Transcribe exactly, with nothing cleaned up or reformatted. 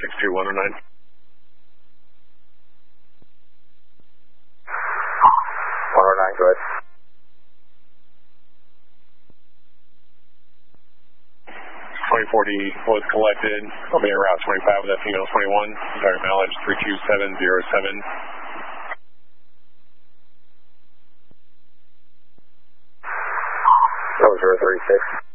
six two one oh nine. one oh nine, go ahead. twenty forty was collected. I'll be around twenty-five with that female twenty-one. Sorry, mileage three two seven zero seven. zero zero three six.